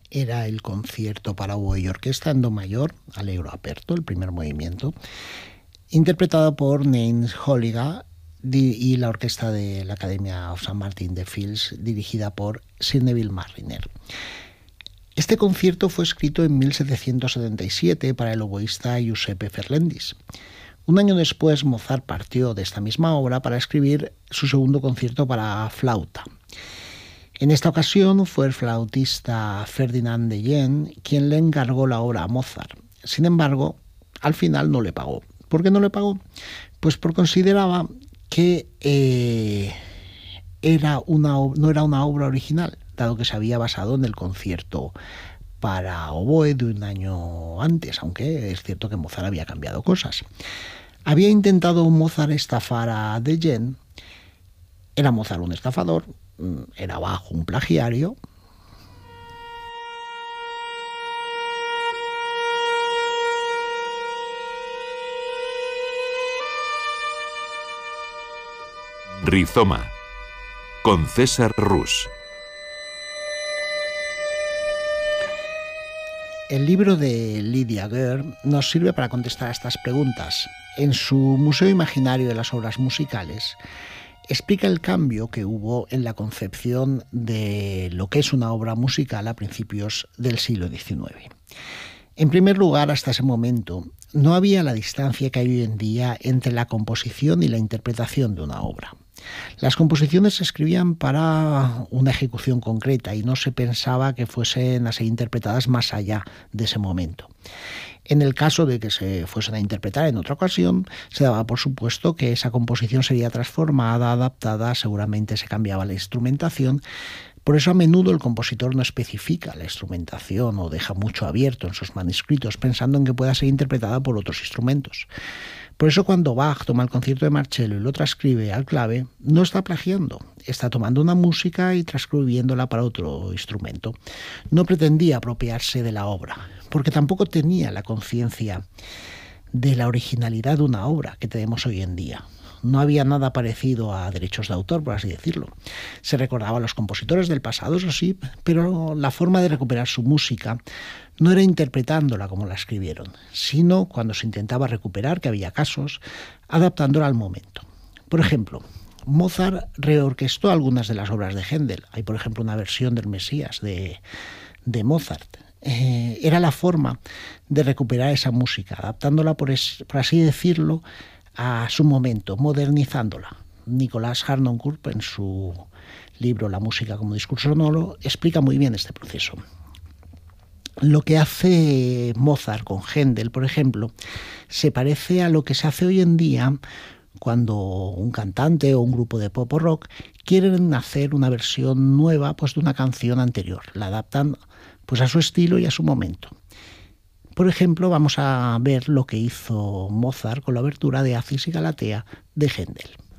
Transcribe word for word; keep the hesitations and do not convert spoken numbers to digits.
era el concierto para oboe y orquesta en do mayor, Allegro aperto, el primer movimiento, interpretado por Nance Hooligan y la orquesta de la Academia of Saint Martin de Fields, dirigida por Sir Neville Marriner. Este concierto fue escrito en mil setecientos setenta y siete para el oboísta Giuseppe Ferlendis. Un año después, Mozart partió de esta misma obra para escribir su segundo concierto para flauta. En esta ocasión fue el flautista Ferdinand de Yen quien le encargó la obra a Mozart. Sin embargo, al final no le pagó. ¿Por qué no le pagó? Pues porque consideraba que eh, era una, no era una obra original, dado que se había basado en el concierto para oboe de un año antes, aunque es cierto que Mozart había cambiado cosas. Había intentado Mozart estafar a de Yen. Era Mozart un estafador, era Bach un plagiario. Rizoma, con César Rus. El libro de Lydia Gare nos sirve para contestar a estas preguntas. En su Museo Imaginario de las Obras Musicales, explica el cambio que hubo en la concepción de lo que es una obra musical a principios del siglo diecinueve. En primer lugar, hasta ese momento, no había la distancia que hay hoy en día entre la composición y la interpretación de una obra. Las composiciones se escribían para una ejecución concreta y no se pensaba que fuesen a ser interpretadas más allá de ese momento. En el caso de que se fuesen a interpretar en otra ocasión, se daba por supuesto que esa composición sería transformada, adaptada, seguramente se cambiaba la instrumentación. Por eso a menudo el compositor no especifica la instrumentación o deja mucho abierto en sus manuscritos pensando en que pueda ser interpretada por otros instrumentos. Por eso cuando Bach toma el concierto de Marcello y lo transcribe al clave, no está plagiando, está tomando una música y transcribiéndola para otro instrumento. No pretendía apropiarse de la obra, porque tampoco tenía la conciencia de la originalidad de una obra que tenemos hoy en día. No había nada parecido a derechos de autor, por así decirlo. Se recordaba a los compositores del pasado, eso sí, pero la forma de recuperar su música no era interpretándola como la escribieron, sino cuando se intentaba recuperar, que había casos, adaptándola al momento. Por ejemplo, Mozart reorquestó algunas de las obras de Händel. Hay, por ejemplo, una versión del Mesías de, de Mozart. Eh, era la forma de recuperar esa música, adaptándola, por, es, por así decirlo, a su momento, modernizándola. Nicolás Harnoncourt, en su libro La música como discurso sonoro, explica muy bien este proceso. Lo que hace Mozart con Händel, por ejemplo, se parece a lo que se hace hoy en día cuando un cantante o un grupo de pop o rock quieren hacer una versión nueva pues, de una canción anterior. La adaptan pues, a su estilo y a su momento. Por ejemplo, vamos a ver lo que hizo Mozart con la obertura de Acis y Galatea de Händel.